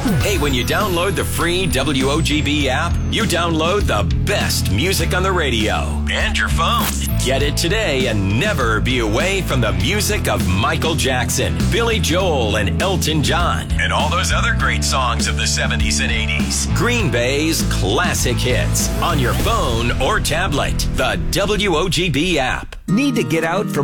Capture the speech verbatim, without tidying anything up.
Hey, when you download the free W O G B app, you download the best music on the radio and your phone. Get it today and never be away from the music of Michael Jackson, Billy Joel, and Elton John, and all those other great songs of the seventies and eighties. Green Bay's classic hits on your phone or tablet. The W O G B app. Need to get out from